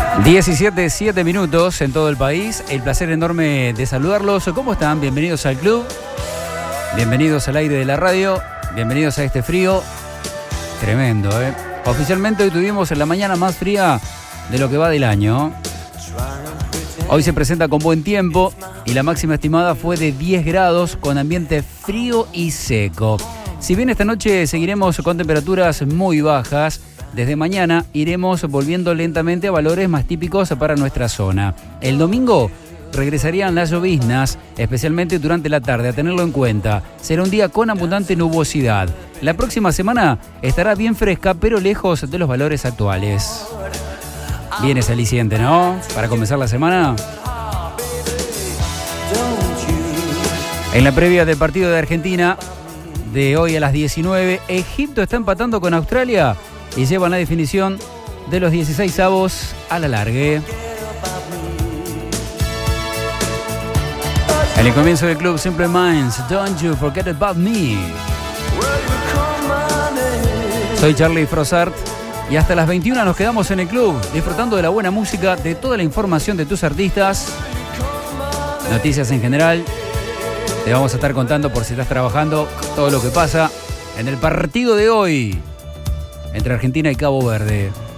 17 minutos en todo el país. El placer enorme de saludarlos. ¿Cómo están? Bienvenidos al club. Bienvenidos al aire de la radio. Bienvenidos a este frío. Tremendo, ¿eh? Oficialmente hoy tuvimos la mañana más fría de lo que va del año. Hoy se presenta con buen tiempo y la máxima estimada fue de 10 grados con ambiente frío y seco. Si bien esta noche seguiremos con temperaturas muy bajas, desde mañana iremos volviendo lentamente a valores más típicos para nuestra zona. El domingo regresarían las lloviznas, especialmente durante la tarde, a tenerlo en cuenta. Será un día con abundante nubosidad. La próxima semana estará bien fresca, pero lejos de los valores actuales. Bien ese aliciente, ¿no? Para comenzar la semana. En la previa del partido de Argentina, de hoy a las 19, Egipto está empatando con Australia y llevan la definición de los 16avos a la largue. En el comienzo del club Simple Minds, Don't You Forget About Me. Soy Charlie Frossart y hasta las 21 nos quedamos en el club disfrutando de la buena música, de toda la información de tus artistas, noticias en general. Te vamos a estar contando, por si estás trabajando, todo lo que pasa en el partido de hoy entre Argentina y Cabo Verde.